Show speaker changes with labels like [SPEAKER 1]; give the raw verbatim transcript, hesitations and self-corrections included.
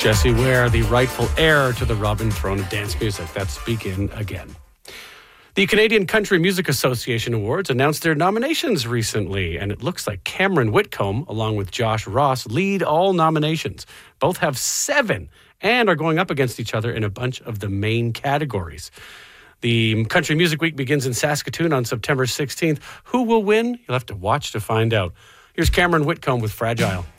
[SPEAKER 1] Jessie Ware, the rightful heir to the Robin throne of dance music. That's Begin Again. The Canadian Country Music Association Awards announced their nominations recently, and it looks like Cameron Whitcomb, along with Josh Ross, lead all nominations. Both have seven and are going up against each other in a bunch of the main categories. The Country Music Week begins in Saskatoon on September sixteenth. Who will win? You'll have to watch to find out. Here's Cameron Whitcomb with Fragile.